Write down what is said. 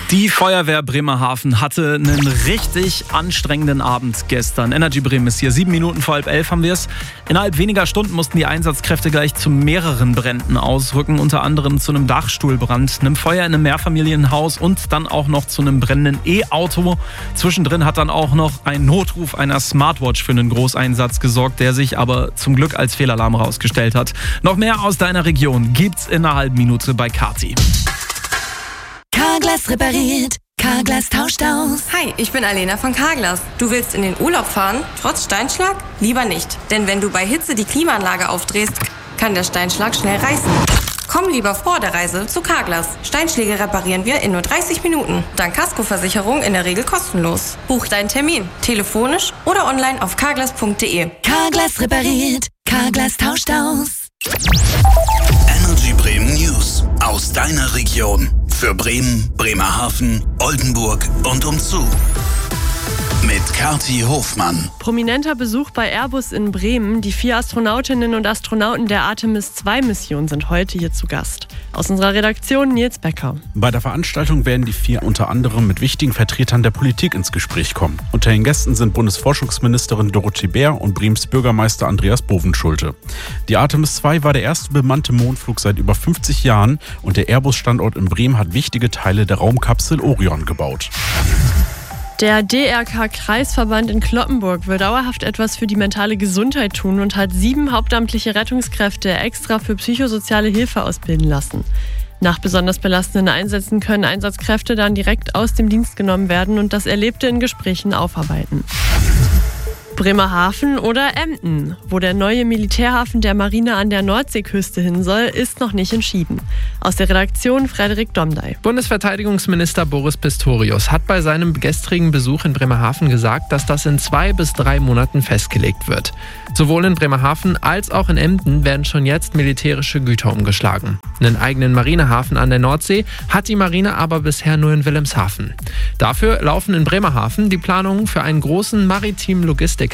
Die Feuerwehr Bremerhaven hatte einen richtig anstrengenden Abend gestern. Energy Bremen ist hier. 7 Minuten vor 10:30 haben wir es. Innerhalb weniger Stunden mussten die Einsatzkräfte gleich zu mehreren Bränden ausrücken. Unter anderem zu einem Dachstuhlbrand, einem Feuer in einem Mehrfamilienhaus und dann auch noch zu einem brennenden E-Auto. Zwischendrin hat dann auch noch ein Notruf einer Smartwatch für einen Großeinsatz gesorgt, der sich aber zum Glück als Fehlalarm herausgestellt hat. Noch mehr aus deiner Region gibt's in einer halben Minute bei Kati. Carglass repariert, Carglass tauscht aus. Hi, ich bin Alena von Carglass. Du willst in den Urlaub fahren, trotz Steinschlag? Lieber nicht, denn wenn du bei Hitze die Klimaanlage aufdrehst, kann der Steinschlag schnell reißen. Komm lieber vor der Reise zu Carglass. Steinschläge reparieren wir in nur 30 Minuten. Dank Kaskoversicherung in der Regel kostenlos. Buch deinen Termin, telefonisch oder online auf carglass.de. Carglass repariert, Carglass tauscht aus. Energy Bremen News aus deiner Region. Für Bremen, Bremerhaven, Oldenburg und umzu. Mit Kati Hofmann. Prominenter Besuch bei Airbus in Bremen. Die 4 Astronautinnen und Astronauten der Artemis-2-Mission sind heute hier zu Gast. Aus unserer Redaktion Nils Becker. Bei der Veranstaltung werden die 4 unter anderem mit wichtigen Vertretern der Politik ins Gespräch kommen. Unter den Gästen sind Bundesforschungsministerin Dorothee Bär und Brems Bürgermeister Andreas Bovenschulte. Die Artemis-2 war der erste bemannte Mondflug seit über 50 Jahren und der Airbus-Standort in Bremen hat wichtige Teile der Raumkapsel Orion gebaut. Der DRK-Kreisverband in Cloppenburg will dauerhaft etwas für die mentale Gesundheit tun und hat 7 hauptamtliche Rettungskräfte extra für psychosoziale Hilfe ausbilden lassen. Nach besonders belastenden Einsätzen können Einsatzkräfte dann direkt aus dem Dienst genommen werden und das Erlebte in Gesprächen aufarbeiten. Bremerhaven oder Emden. Wo der neue Militärhafen der Marine an der Nordseeküste hin soll, ist noch nicht entschieden. Aus der Redaktion Frederik Domdey. Bundesverteidigungsminister Boris Pistorius hat bei seinem gestrigen Besuch in Bremerhaven gesagt, dass das in 2 bis 3 Monaten festgelegt wird. Sowohl in Bremerhaven als auch in Emden werden schon jetzt militärische Güter umgeschlagen. Einen eigenen Marinehafen an der Nordsee hat die Marine aber bisher nur in Wilhelmshaven. Dafür laufen in Bremerhaven die Planungen für einen großen maritimen Logistik